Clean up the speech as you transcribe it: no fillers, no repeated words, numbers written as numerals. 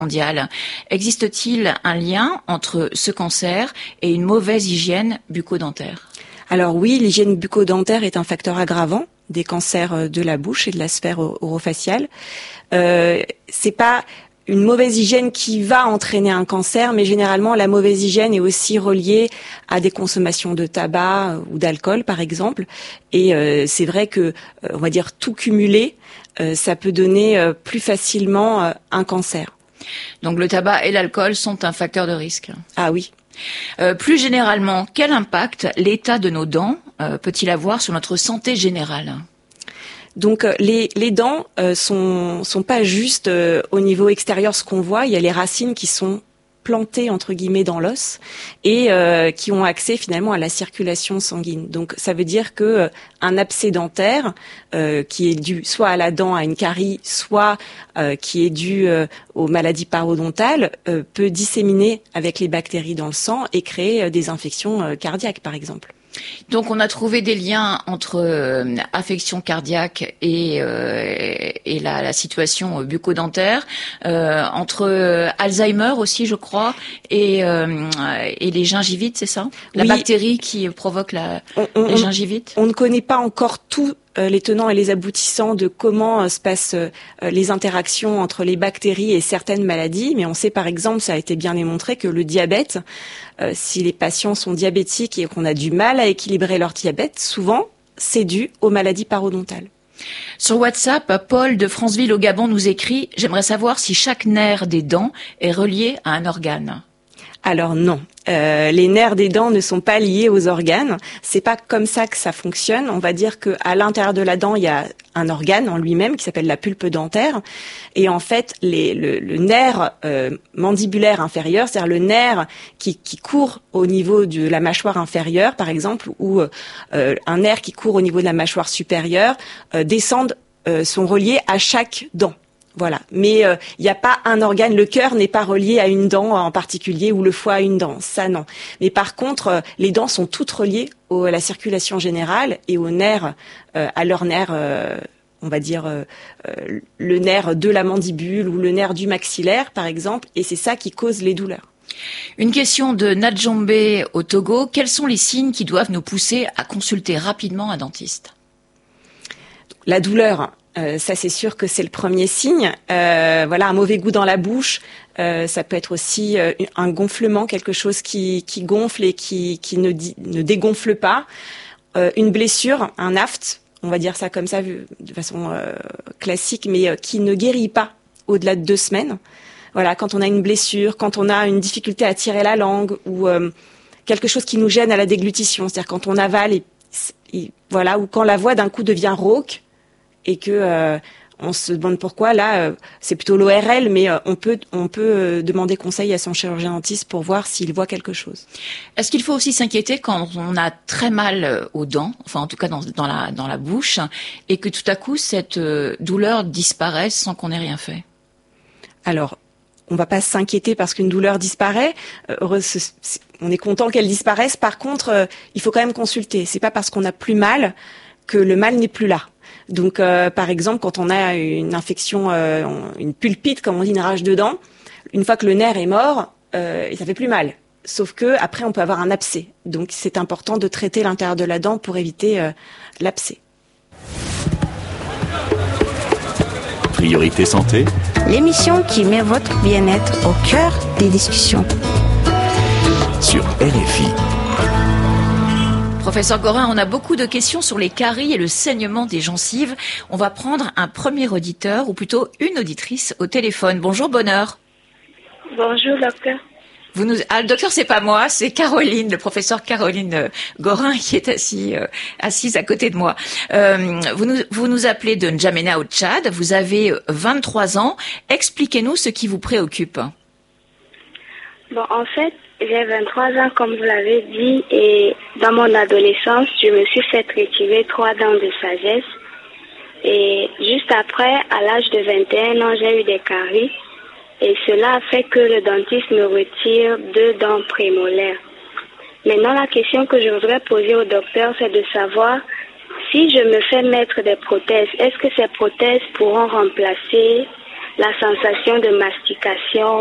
mondiale. Existe-t-il un lien entre ce cancer et une mauvaise hygiène bucco-dentaire ? Alors oui, l'hygiène bucco-dentaire est un facteur aggravant des cancers de la bouche et de la sphère orofaciale. C'est pas une mauvaise hygiène qui va entraîner un cancer, mais généralement la mauvaise hygiène est aussi reliée à des consommations de tabac ou d'alcool, par exemple. Et c'est vrai que, on va dire, tout cumulé, ça peut donner plus facilement un cancer. Donc le tabac et l'alcool sont un facteur de risque. Ah oui. Plus généralement, quel impact l'état de nos dents peut-il avoir sur notre santé générale ? Donc les dents sont pas juste au niveau extérieur ce qu'on voit, il y a les racines qui sont plantées entre guillemets dans l'os et qui ont accès finalement à la circulation sanguine. Donc ça veut dire que un abcès dentaire qui est dû soit à la dent, à une carie, soit qui est dû aux maladies parodontales peut disséminer avec les bactéries dans le sang et créer des infections cardiaques par exemple. Donc on a trouvé des liens entre affection cardiaque et la situation bucco-dentaire, entre Alzheimer aussi je crois, et les gingivites, c'est ça ? La bactérie qui provoque les gingivites ? On ne connaît pas encore tout les tenants et les aboutissants de comment se passent les interactions entre les bactéries et certaines maladies, mais on sait par exemple, ça a été bien démontré, que le diabète, si les patients sont diabétiques et qu'on a du mal à équilibrer leur diabète, souvent c'est dû aux maladies parodontales. Sur WhatsApp, Paul de Franceville au Gabon nous écrit « J'aimerais savoir si chaque nerf des dents est relié à un organe ». Alors non, les nerfs des dents ne sont pas liés aux organes. C'est pas comme ça que ça fonctionne. On va dire que à l'intérieur de la dent, il y a un organe en lui-même qui s'appelle la pulpe dentaire. Et en fait, le nerf mandibulaire inférieur, c'est-à-dire le nerf qui court au niveau de la mâchoire inférieure, par exemple, ou un nerf qui court au niveau de la mâchoire supérieure, sont reliés à chaque dent. Voilà, mais il n'y a pas un organe, le cœur n'est pas relié à une dent en particulier ou le foie à une dent, ça non. Mais par contre, les dents sont toutes reliées à la circulation générale et aux nerfs, à leurs nerfs, on va dire le nerf de la mandibule ou le nerf du maxillaire par exemple, et c'est ça qui cause les douleurs. Une question de Nadjombe au Togo, quels sont les signes qui doivent nous pousser à consulter rapidement un dentiste ? La douleur. Ça c'est sûr que c'est le premier signe. Voilà, un mauvais goût dans la bouche. Ça peut être aussi un gonflement, quelque chose qui gonfle et qui ne dégonfle pas. Une blessure, un aft, on va dire ça comme ça de façon classique, mais qui ne guérit pas au-delà de 2 semaines. Voilà, quand on a une blessure, quand on a une difficulté à tirer la langue ou quelque chose qui nous gêne à la déglutition, c'est-à-dire quand on avale et voilà, ou quand la voix d'un coup devient rauque. Et que on se demande pourquoi. Là, c'est plutôt l'ORL, mais on peut demander conseil à son chirurgien dentiste pour voir s'il voit quelque chose. Est-ce qu'il faut aussi s'inquiéter quand on a très mal aux dents, enfin en tout cas dans la bouche, et que tout à coup cette douleur disparaisse sans qu'on ait rien fait ? Alors, on va pas s'inquiéter parce qu'une douleur disparaît. On est content qu'elle disparaisse. Par contre, il faut quand même consulter. C'est pas parce qu'on a plus mal que le mal n'est plus là. Donc, par exemple, quand on a une infection, une pulpite, comme on dit, une rage de dents, une fois que le nerf est mort, ça fait plus mal. Sauf que après, on peut avoir un abcès. Donc, c'est important de traiter l'intérieur de la dent pour éviter l'abcès. Priorité santé. L'émission qui met votre bien-être au cœur des discussions. Sur RFI. Professeur Gorin, on a beaucoup de questions sur les caries et le saignement des gencives. On va prendre un premier auditeur, ou plutôt une auditrice, au téléphone. Bonjour, Bonheur. Bonjour, docteur. Le docteur, c'est pas moi, c'est Caroline, le professeur Caroline Gorin, qui est assise à côté de moi. Vous nous appelez de N'Djamena au Tchad. Vous avez 23 ans. Expliquez-nous ce qui vous préoccupe. Bon, en fait, j'ai 23 ans, comme vous l'avez dit, et dans mon adolescence, je me suis fait retirer 3 dents de sagesse. Et juste après, à l'âge de 21 ans, j'ai eu des caries. Et cela a fait que le dentiste me retire 2 dents prémolaires. Maintenant, la question que je voudrais poser au docteur, c'est de savoir si je me fais mettre des prothèses, est-ce que ces prothèses pourront remplacer la sensation de mastication